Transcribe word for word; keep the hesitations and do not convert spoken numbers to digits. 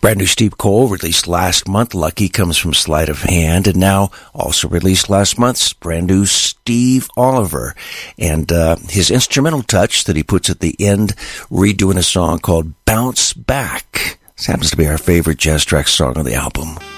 Brand new Steve Cole released last month. Lucky comes from Sleight of Hand. And now also released last month, brand new Steve Oliver. And uh, his instrumental touch that he puts at the end, redoing a song called Bounce Back. This happens to be our favorite Jazz Track song on the album.